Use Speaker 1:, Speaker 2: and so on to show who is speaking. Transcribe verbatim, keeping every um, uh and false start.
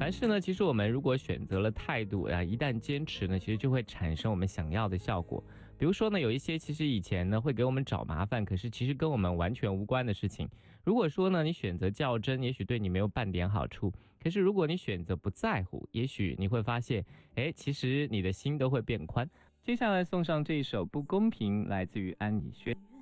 Speaker 1: 凡事呢，其实我们如果选择了态度啊，一旦坚持呢，其实就会产生我们想要的效果。比如说呢，有一些其实以前呢会给我们找麻烦，可是其实跟我们完全无关的事情。如果说呢，你选择较真，也许对你没有半点好处。可是如果你选择不在乎，也许你会发现，哎，其实你的心都会变宽。接下来送上这一首《不公平》，来自于安以轩。